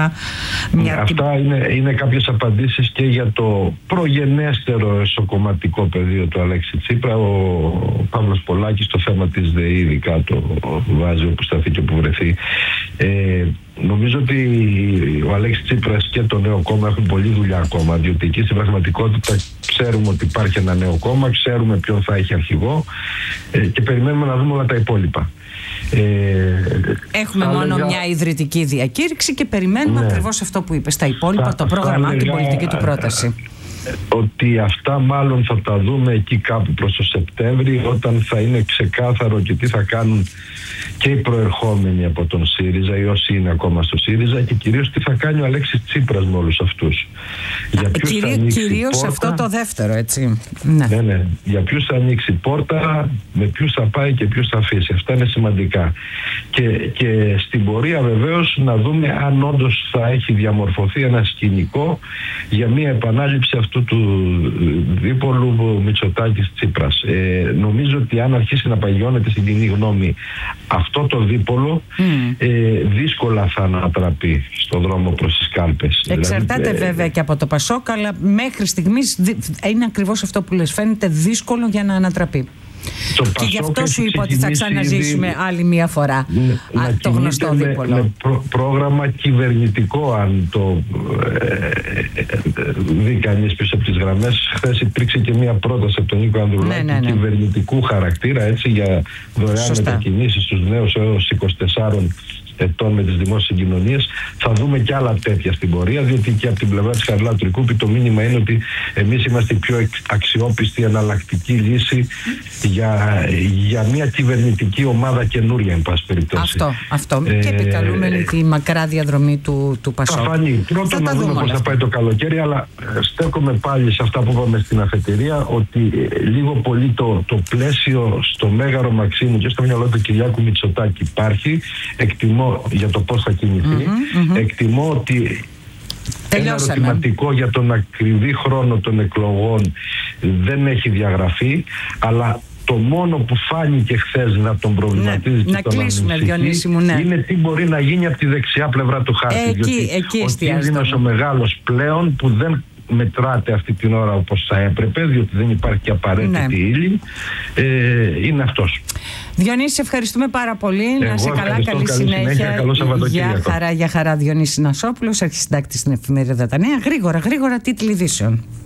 αυτά. Αυτά είναι κάποιες απαντήσεις και για το προγενέστερο εσωκομματικό πεδίο του Αλέξη Τσίπρα. Ο Παύλος Πολάκης το θέμα της ΔΕΗ ειδικά το βάζει όπου σταθεί και όπου βρεθεί. Νομίζω ότι ο Αλέξης Τσίπρας και το νέο κόμμα έχουν πολλή δουλειά ακόμα, διότι εκεί στην πραγματικότητα ξέρουμε ότι υπάρχει ένα νέο κόμμα, ξέρουμε ποιον θα έχει αρχηγό και περιμένουμε να δούμε όλα τα υπόλοιπα. Έχουμε μόνο μια ιδρυτική διακήρυξη και περιμένουμε ακριβώς αυτό που είπες, τα υπόλοιπα, το πρόγραμμα, την πολιτική του πρόταση. Ότι αυτά μάλλον θα τα δούμε εκεί κάπου προς το Σεπτέμβρη, όταν θα είναι ξεκάθαρο και τι θα κάνουν και οι προερχόμενοι από τον ΣΥΡΙΖΑ ή όσοι είναι ακόμα στο ΣΥΡΙΖΑ, και κυρίως τι θα κάνει ο Αλέξης Τσίπρας με όλους αυτούς. Κυρίως αυτό το δεύτερο, έτσι. Ναι. Για ποιους θα ανοίξει πόρτα, με ποιους θα πάει και ποιους θα αφήσει. Αυτά είναι σημαντικά. Και στην πορεία βεβαίως να δούμε αν όντως θα έχει διαμορφωθεί ένα σκηνικό για μια επανάληψη αυτού του δίπολου Μητσοτάκης-Τσίπρας. Νομίζω ότι αν αρχίσει να παγιώνεται στην κοινή γνώμη αυτό το δίπολο, δύσκολα θα ανατραπεί στον δρόμο προς τις κάλπες. Εξαρτάται βέβαια και από το Πασόκ, αλλά μέχρι στιγμής είναι ακριβώς αυτό που λες, φαίνεται δύσκολο για να ανατραπεί. Και γι' αυτό σου είπα ότι θα ξαναζήσουμε άλλη μία φορά το γνωστό δίπολο. Με πρόγραμμα κυβερνητικό, αν το δει κανείς πίσω από τις γραμμές. Χθες υπήρξε και μία πρόταση από τον Νίκο Ανδρουλάκη κυβερνητικού χαρακτήρα, έτσι, για δωρεάν μετακινήσεις στους νέους έως 24 ετών με τις δημόσιες συγκοινωνίες. Θα δούμε και άλλα τέτοια στην πορεία, διότι και από την πλευρά της Χαριλάου Τρικούπη το μήνυμα είναι ότι εμείς είμαστε η πιο αξιόπιστη εναλλακτική λύση για μια κυβερνητική ομάδα καινούρια, εν πάση περιπτώσει. Αυτό. Και επικαλούμενη τη μακρά διαδρομή του Πασόκ. Θα φανεί. Πρώτον να δούμε πώς θα πάει το καλοκαίρι, αλλά στέκομαι πάλι σε αυτά που είπαμε στην αφετηρία, ότι λίγο πολύ το πλαίσιο στο Μέγαρο Μαξίμου και στο μυαλό του Κυριάκου Μητσοτάκη υπάρχει. Εκτιμώ για το πώς θα κινηθεί. Εκτιμώ ότι ένα ερωτηματικό για τον ακριβή χρόνο των εκλογών δεν έχει διαγραφεί, αλλά το μόνο που φάνηκε χθες να τον προβληματίζει και τον ανησυχεί είναι τι μπορεί να γίνει από τη δεξιά πλευρά του χάρτη. Εκεί ο κίνδυνος ο μεγάλος πλέον που δεν μετράται αυτή την ώρα όπως θα έπρεπε, διότι δεν υπάρχει απαραίτητη ύλη, είναι αυτός. Διονύση, ευχαριστούμε πάρα πολύ. Να σε καλά, καλή συνέχεια. Καλό Σαββατοκύριακο. Για χαρά, Διονύση Νασόπουλος, αρχισυντάκτης στην εφημερίδα Τα Νέα. Γρήγορα τίτλοι ειδήσεων.